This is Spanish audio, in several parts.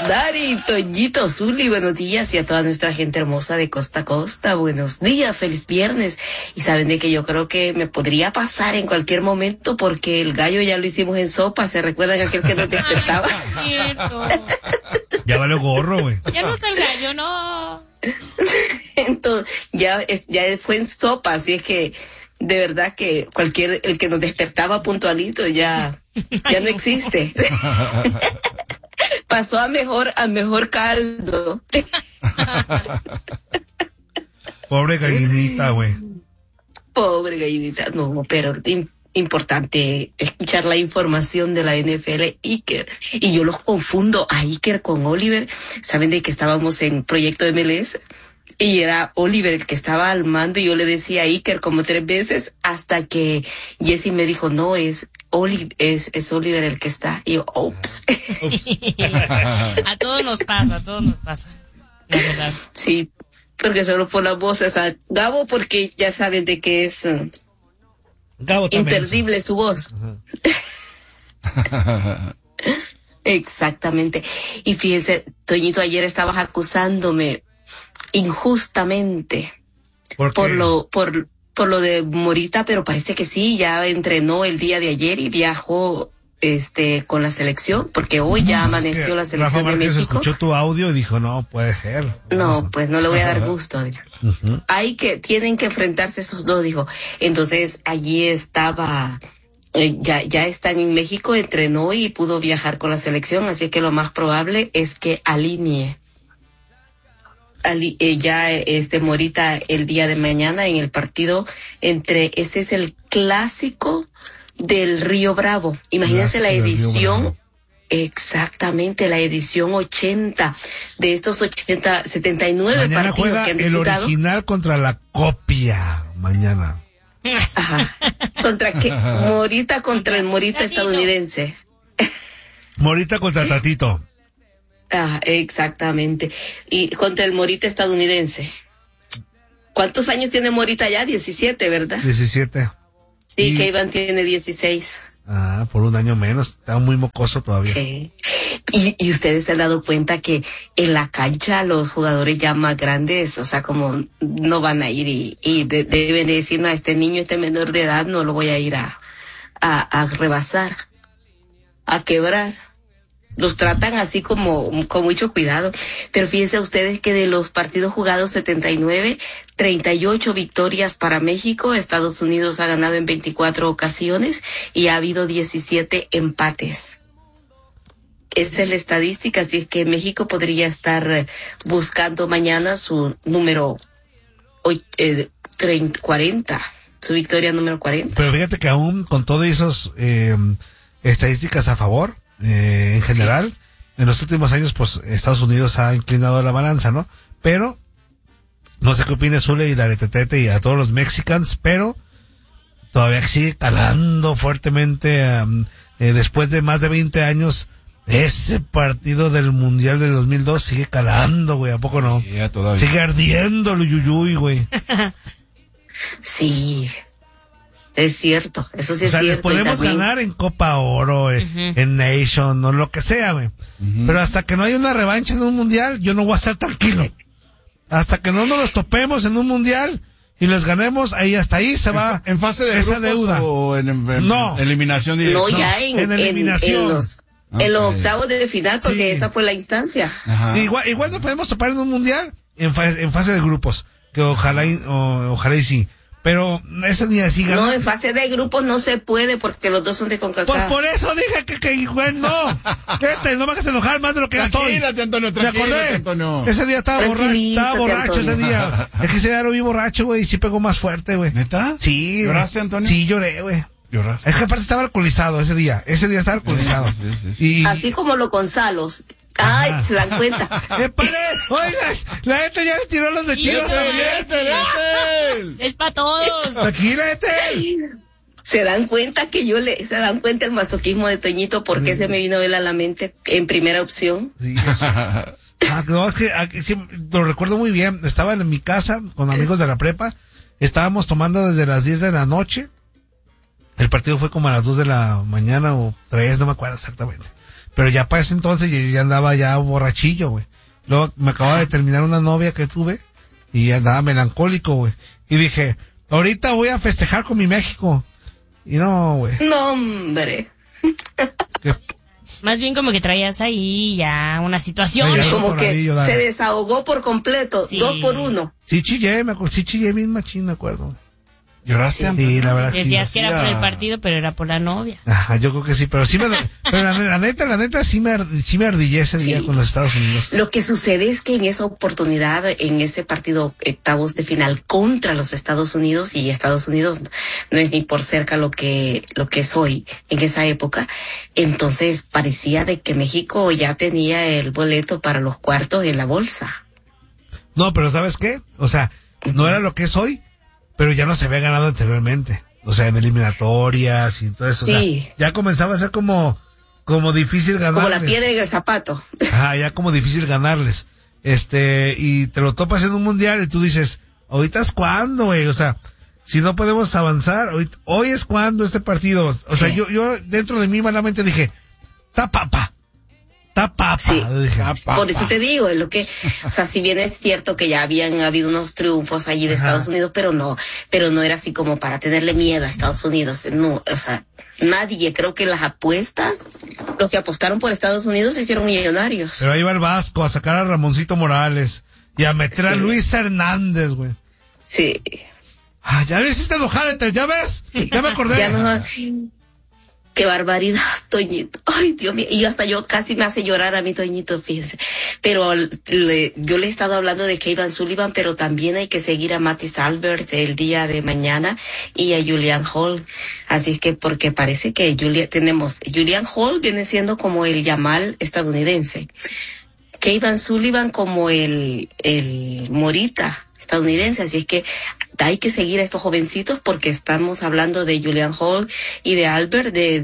Dari, Toñito, Zuli, buenos días y a toda nuestra gente hermosa de costa a costa, buenos días, feliz viernes. Y saben de que yo creo que me podría pasar en cualquier momento porque el gallo ya lo hicimos en sopa, ¿se recuerdan aquel que nos despertaba? Cierto. Ya vale gorro, güey. Ya no está el gallo, no. Entonces, ya fue en sopa, así es que de verdad que el que nos despertaba puntualito ya no existe. Pasó a mejor caldo. Pobre gallinita, güey. Pobre gallinita, no, pero importante escuchar la información de la NFL, Iker. Y yo los confundo a Iker con Oliver. Saben de que estábamos en proyecto de MLS y era Oliver el que estaba al mando y yo le decía a Iker como 3 veces hasta que Jesse me dijo, no, es Oliver el que está. Y yo, ups. A todos nos pasa, la verdad. Sí, porque solo por la voz, o sea, Gabo porque ya sabes de que es Gabo imperdible su voz. Exactamente. Y fíjense, Toñito, ayer estabas acusándome injustamente por lo de Morita, pero parece que sí, ya entrenó el día de ayer y viajó con la selección, porque hoy ya amaneció la selección de México. Escuchó tu audio y dijo, no, puede ser. No, pues no le voy a dar gusto. Tienen que enfrentarse esos dos, dijo. Entonces, allí estaba, ya están en México, entrenó y pudo viajar con la selección, así que lo más probable es que alinee Morita el día de mañana en el partido ese es el clásico del Río Bravo. Imagínense la edición, exactamente, la edición 80 de estos 79 mañana partidos juega que han el disputado. Original contra la copia, mañana. Ajá. ¿Contra qué? Morita contra el Morita Tatito. estadounidense. Morita contra Tatito. Ah, exactamente. Y contra el Morita estadounidense. ¿Cuántos años tiene Morita ya? 17, ¿verdad? 17. Sí, que Iván tiene 16. Ah, por un año menos. Está muy mocoso todavía. Sí. Y ustedes se han dado cuenta que en la cancha los jugadores ya más grandes, o sea, como no van a ir y deben de decir, no, este niño, este menor de edad, no lo voy a ir a rebasar, a quebrar. Los tratan así como con mucho cuidado. Pero fíjense ustedes que de los partidos jugados 79, 38 victorias para México. Estados Unidos ha ganado en 24 ocasiones y ha habido 17 empates. Esa es la estadística, así es que México podría estar buscando mañana su número 40, su victoria número 40. Pero fíjate que aún con todas esas estadísticas a favor, en general, sí, en los últimos años, pues Estados Unidos ha inclinado la balanza, ¿no? Pero no sé qué opina Zule y Daretetete y a todos los mexicanos, pero todavía sigue calando fuertemente después de más de 20 años. Ese partido del Mundial del 2002 sigue calando, güey, ¿a poco no? Sí, todavía. Sigue ardiendo el yuyuy, güey. Sí, es cierto, eso sí es cierto. O sea, les podemos ganar en Copa Oro, en Nation, o lo que sea, güey. Pero hasta que no haya una revancha en un Mundial, yo no voy a estar tranquilo. Hasta que no nos los topemos en un Mundial y les ganemos, ahí hasta ahí se va en fase de esa deuda. O no, eliminación directa. No, ya en eliminación. En los octavos de final, porque Sí. esa fue la instancia. Igual nos podemos topar en un Mundial en fase de grupos, que ojalá y sí. Pero esa ni así gana. No, en fase de grupos no se puede porque los dos son de CONCACAF. Pues por eso dije que güey, no. Quédate, no me hagas enojar más de lo que ya estoy. Tranquilate, Antonio, Me acordé. Antonio. Ese día estaba borracho ese Antonio. día. Es que ese día lo vi borracho, güey, y sí pegó más fuerte, güey. ¿Neta? Sí. ¿Lloraste, Antonio? Sí, lloré, güey. ¿Lloraste? Es que aparte estaba alcoholizado ese día. Ese día estaba alcoholizado. Sí. Y Así como los Gonzalos. Ay, Ajá. se dan cuenta. Oiga, la gente ya le tiró los de Chivas. Es para todos. Tranquila, Se dan cuenta se dan cuenta el masoquismo de Toñito, porque se me vino él a la mente en primera opción. Sí, no, es que sí, lo recuerdo muy bien. Estaba en mi casa con amigos de la prepa. Estábamos tomando desde las 10 de la noche. El partido fue como a las 2 de la mañana o 3, no me acuerdo exactamente. Pero ya para ese entonces yo ya andaba ya borrachillo, güey. Luego me acababa de terminar una novia que tuve y andaba melancólico, güey. Y dije, ahorita voy a festejar con mi México. Y no, güey. No, hombre. Que- Más bien como que traías ahí ya una situación. Oye, Como que Toradillo, dale. se desahogó por completo, Sí. 2-1. Sí chillé, sí chillé bien machín, me acuerdo, güey. ¿Lloraste antes? Sí, la verdad sí. Decías que era por el hacía- partido, pero era por la novia. Ajá, yo creo que sí, pero sí pero la neta sí me ardillé ese día Sí. con los Estados Unidos. Lo que sucede es que en esa oportunidad, en ese partido octavos de final contra los Estados Unidos, y Estados Unidos no es ni por cerca lo que es hoy, en esa época, entonces parecía de que México ya tenía el boleto para los cuartos en la bolsa. No, pero ¿sabes qué? O sea, no era lo que es hoy, pero ya no se había ganado anteriormente. O sea, en eliminatorias y todo eso. Sí. O sea, ya comenzaba a ser como difícil ganarles. Como la piedra en el zapato. Ajá, ya como difícil ganarles. Y te lo topas en un mundial y tú dices, ahorita es cuando, güey. O sea, si no podemos avanzar, hoy es cuando este partido. O sea, Sí. yo dentro de mí malamente dije, ta papa. Sí. Dije, Por eso te digo, es lo que, o sea, si bien es cierto que ya habían habido unos triunfos allí de Ajá. Estados Unidos, pero no era así como para tenerle miedo a Estados Unidos. No, o sea, nadie, creo que las apuestas, los que apostaron por Estados Unidos se hicieron millonarios. Pero ahí va el Vasco a sacar a Ramoncito Morales y a meter a Sí. Luis Hernández, güey. Sí. Ah, ya me hiciste enojar, Ethel, ¿ya ves? Ya me acordé. Ya no, qué barbaridad, Toñito. Ay, Dios mío. Y hasta yo casi me hace llorar a mi Toñito, fíjense. Pero yo le he estado hablando de Kevin Sullivan, pero también hay que seguir a Mattis Albert el día de mañana y a Julian Hall. Así es que, porque parece que Julian Hall viene siendo como el Yamal estadounidense. Kevin Sullivan como el Morita estadounidense. Así es que hay que seguir a estos jovencitos porque estamos hablando de Julian Hall y de Albert de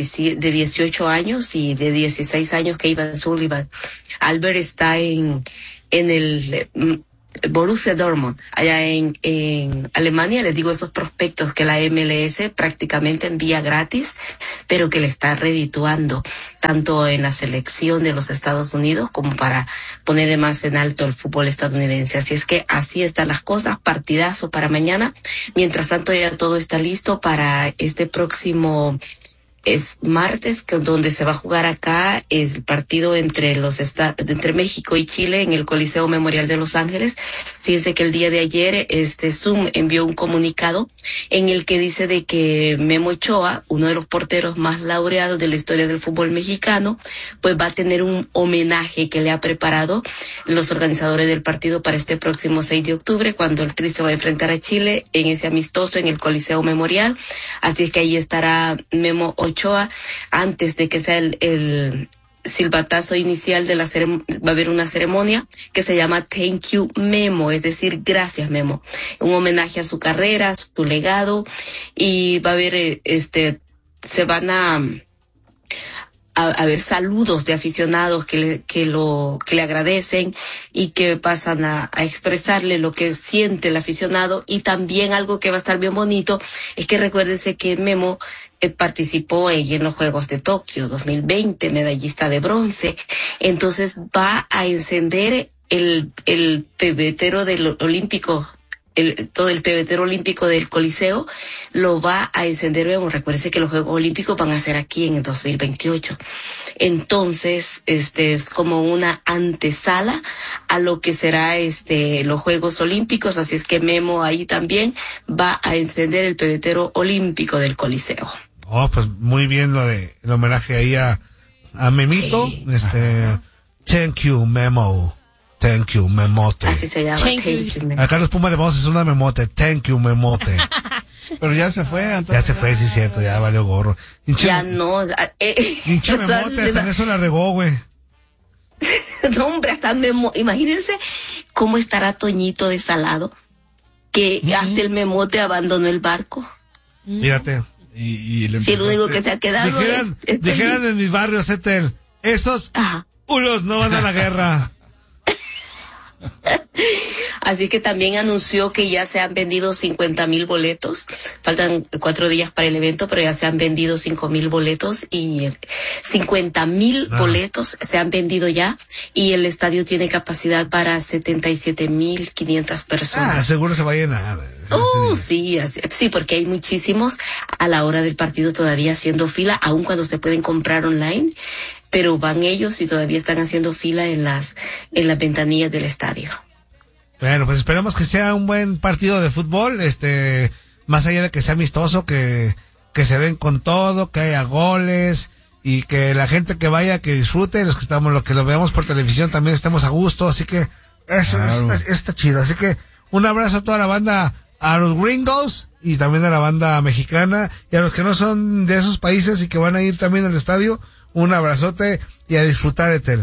18 años y de 16 años Kevin Sullivan. Albert está en el Borussia Dortmund, allá en Alemania. Les digo, esos prospectos que la MLS prácticamente envía gratis, pero que le está redituando tanto en la selección de los Estados Unidos como para poner más en alto el fútbol estadounidense. Así es que así están las cosas, partidazo para mañana. Mientras tanto ya todo está listo para este próximo martes, donde se va a jugar acá el partido entre México y Chile en el Coliseo Memorial de Los Ángeles. Fíjense que el día de ayer Zoom envió un comunicado en el que dice de que Memo Ochoa, uno de los porteros más laureados de la historia del fútbol mexicano, pues va a tener un homenaje que le ha preparado los organizadores del partido para este próximo 6 de octubre, cuando el Tri se va a enfrentar a Chile en ese amistoso en el Coliseo Memorial. Así es que ahí estará Memo Ochoa antes de que sea el silbatazo inicial de va a haber una ceremonia que se llama Thank You Memo, es decir, gracias Memo, un homenaje a su carrera, a su legado, y va a haber se van a ver saludos de aficionados que le agradecen y que pasan a expresarle lo que siente el aficionado. Y también algo que va a estar bien bonito es que recuérdense que Memo participó en los Juegos de Tokio 2020, medallista de bronce. Entonces va a encender el pebetero del olímpico, todo el pebetero olímpico del Coliseo lo va a encender. Recuérdense que los Juegos Olímpicos van a ser aquí en el 2028. Entonces, es como una antesala a lo que será los Juegos Olímpicos. Así es que Memo ahí también va a encender el pebetero olímpico del Coliseo. Oh, pues muy bien el homenaje ahí a Memito. Sí. Thank you, Memo. Thank you, Memote. Así se llama. Thank you. Thank you, Memo. Acá los Pumas le vamos a hacer una memote. Thank you, Memote. Pero ya se fue, Ya entonces. se fue, sí, cierto, ya valió gorro. Ya no. Hinche o sea, Memote, hasta en eso la regó, güey. no, hombre, hasta Memo. Imagínense cómo estará Toñito de Salado, que hasta el Memote abandonó el barco. Mírate. Y le Si el único empezaste- que se ha quedado es Dijeran en mis barrios, Ethel, esos Ajá. ulos no van a la guerra. Así que también anunció que ya se han vendido 50,000 boletos. Faltan 4 días para el evento, pero ya se han vendido 5,000 boletos y 50,000 boletos se han vendido ya. Y el estadio tiene capacidad para 77,500 personas. Seguro se va a llenar. Sí, sí, porque hay muchísimos a la hora del partido todavía haciendo fila, aun cuando se pueden comprar online, pero van ellos y todavía están haciendo fila en las ventanillas del estadio. Bueno, pues esperemos que sea un buen partido de fútbol, más allá de que sea amistoso, que se ven con todo, que haya goles y que la gente que vaya, que disfrute, los que lo veamos por televisión también estemos a gusto, así que eso está chido. Así que un abrazo a toda la banda, a los gringos y también a la banda mexicana y a los que no son de esos países y que van a ir también al estadio, un abrazote y a disfrutar, Ethel.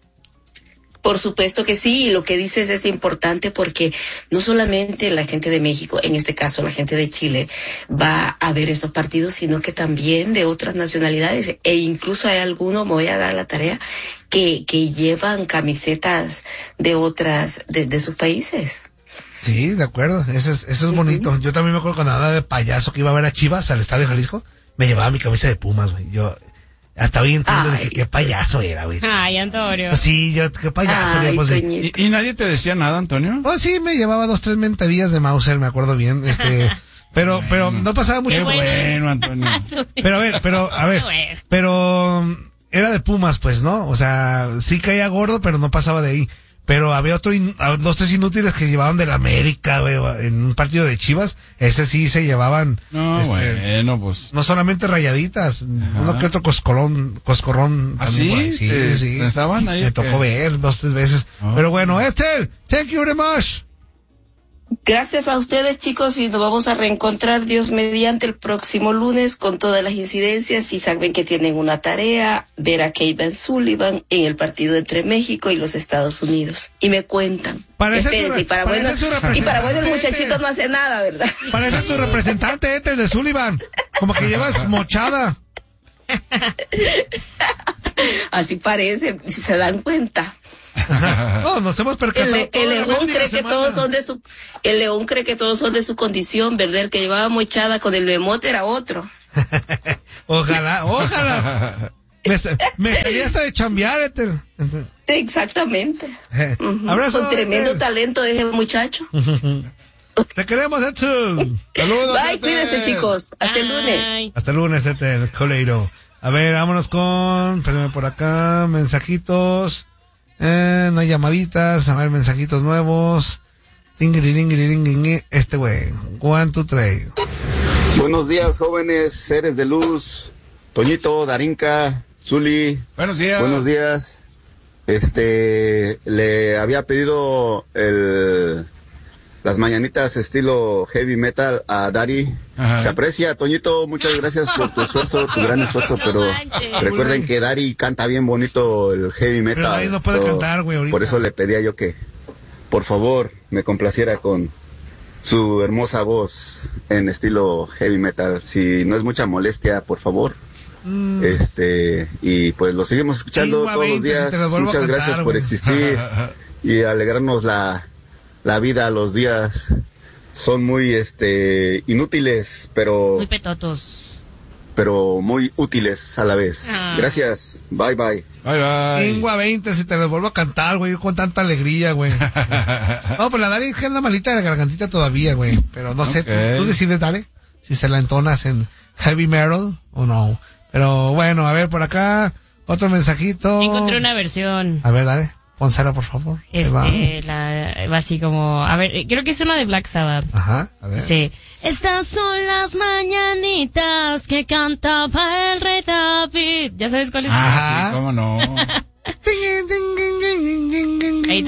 Por supuesto que sí, y lo que dices es importante porque no solamente la gente de México, en este caso la gente de Chile, va a ver esos partidos, sino que también de otras nacionalidades, e incluso hay algunos, me voy a dar la tarea, que llevan camisetas de otras, de sus países. Sí, de acuerdo, eso es bonito. Yo también me acuerdo cuando andaba de payaso que iba a ver a Chivas al Estadio Jalisco, me llevaba mi camisa de Pumas, güey. Yo hasta hoy entiendo, dije, qué payaso era, güey. Ay, Antonio. Pues sí, qué payaso era, pues sí. ¿Y nadie te decía nada, Antonio? Pues sí, me llevaba 2-3 mentadillas de Mauser, me acuerdo bien, pero no pasaba mucho. Qué bueno, Antonio. Pero a ver, pero era de Pumas, pues, ¿no? O sea, sí caía gordo, pero no pasaba de ahí. Pero había 2-3 inútiles que llevaban de la América, güey, en un partido de Chivas. Ese sí se llevaban. No, bueno, pues. No solamente rayaditas, uno que otro coscorrón. ¿Ah, sí? Sí. ¿Pensaban ahí? Me tocó ver 2-3 veces. Pero bueno, Ethel, thank you very much. Gracias a ustedes, chicos, y nos vamos a reencontrar, Dios mediante, el próximo lunes con todas las incidencias. Y saben que tienen una tarea, ver a Kevin Sullivan en el partido entre México y los Estados Unidos. Y me cuentan. Y para bueno el muchachito no hace nada, ¿verdad? Parece tu representante, Ethel, de Sullivan. Como que llevas mochada. Así parece, si se dan cuenta. No, nos hemos percatado. El león cree que todos son de su condición, ¿verdad? El que llevaba mochada con el bemote era otro. Ojalá. Me salía hasta de chambear, Ethel. Exactamente. Abrazo, con tremendo Ethel. talento de ese muchacho. Te queremos, Ethel. Saludos. Bye, cuídense, chicos. Hasta el lunes. Hasta el lunes, Ethel Coleiro. A ver, vámonos espérame por acá, mensajitos. No hay llamaditas, a ver, mensajitos nuevos. Güey, 1, 2, 3. Buenos días, jóvenes, seres de luz, Toñito, Darinka, Zuli. Buenos días. Buenos días. Le había pedido las mañanitas estilo heavy metal a Dari. Ajá. Se aprecia, Toñito, muchas gracias por tu esfuerzo, tu gran esfuerzo, pero recuerden que Dari canta bien bonito el heavy metal. Pero Dari no puede cantar, güey, ahorita. Por eso le pedía yo que, por favor, me complaciera con su hermosa voz en estilo heavy metal. Si no es mucha molestia, por favor. Y pues lo seguimos escuchando todos los días. Muchas gracias por existir y alegrarnos la vida. Los días son muy inútiles, pero muy petotos, pero muy útiles a la vez. Gracias. Bye bye. Bye bye. Ingua 20, si te los vuelvo a cantar, güey, con tanta alegría, güey. No, pues la Dari es que anda malita de la gargantita todavía, güey. Pero no sé, tú decides, dale, si se la entonas en heavy metal o no. Pero bueno, a ver, por acá, otro mensajito. Encontré una versión. A ver, dale, pónsela, por favor. Va así como, a ver, creo que es una de Black Sabbath. Ajá, a ver. Sí. Estas son las mañanitas que cantaba el rey David. ¿Ya sabes cuál es? Ah, sí, cómo no. Ahí,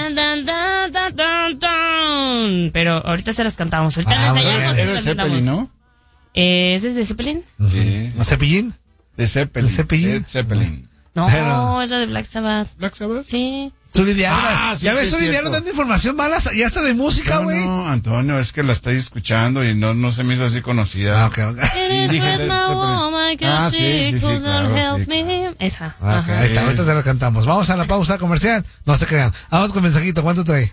pero ahorita se las cantamos. Ahorita las ensayamos. Era el Zeppelin, ¿no? ¿Ese es de Zeppelin? Sí. ¿Zeppelin? De Zeppelin. ¿El Zeppelin? Zeppelin. No, Pero- es la de Black Sabbath. ¿Black Sabbath? Sí. Solidiano. Ya ves, Solidiano dando información mala, ya hasta de música, güey. No, Antonio, es que la estoy escuchando y no se me hizo así conocida. Okay. Y dije, sí, claro. Esa. Okay, ahí está, ahorita te la cantamos. Vamos a la pausa comercial. No se crean. Vamos con mensajito. ¿Cuánto trae?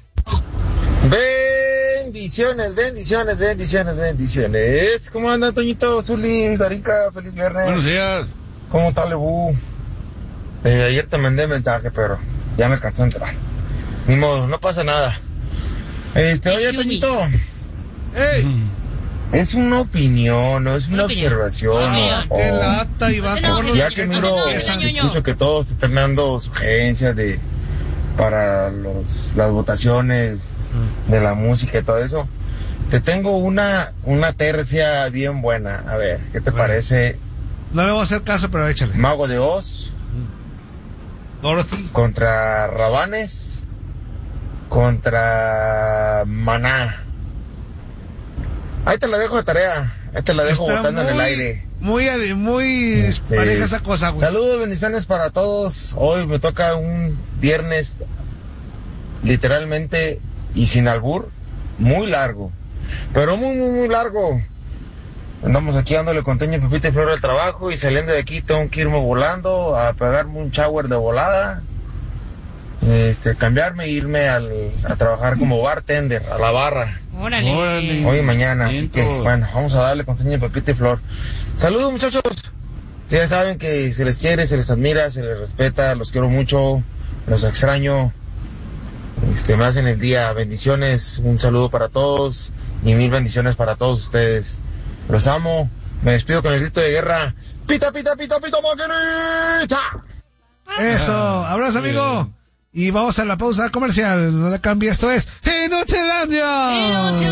Bendiciones. ¿Cómo anda, Toñito, Zuli, Darinka? Feliz viernes. Buenos días. ¿Cómo está, Lebu? Ayer te mandé mensaje, pero ya me alcanzó a entrar. Ni modo, no pasa nada. Oye, Toñito. ¡Ey! Es una opinión, no es una observación. ¡Qué lata, Iván! Ya que miro, escucho que todos están dando sugerencias para las votaciones de la música y todo eso. Te tengo una tercia bien buena. A ver, ¿qué te parece? No le voy a hacer caso, pero échale. Mago de Oz. Dorothy. Contra Rabanes. Contra Maná. Ahí te la dejo de tarea. Ahí te la dejo botando en el aire. Muy pareja esa cosa, güey. Saludos, bendiciones para todos. Hoy me toca un viernes literalmente y sin albur, muy largo. Pero muy largo. Andamos aquí dándole con Toño, Pepita y Flor al trabajo y saliendo de aquí tengo que irme volando a pegarme un shower de volada. Cambiarme e irme a trabajar como bartender a la barra. Órale. Hoy y mañana, así que bueno, vamos a darle con Toño, Pepita y Flor. Saludos, muchachos. Ya saben que se les quiere, se les admira, se les respeta, los quiero mucho, los extraño. Me hacen el día. Bendiciones, un saludo para todos y 1000 bendiciones para todos ustedes. Los amo. Me despido con el grito de guerra. ¡Pita, pita, pita, pita, maquinita! Eso, abrazo, amigo. Y vamos a la pausa comercial. No la cambie, esto es Enochelandia.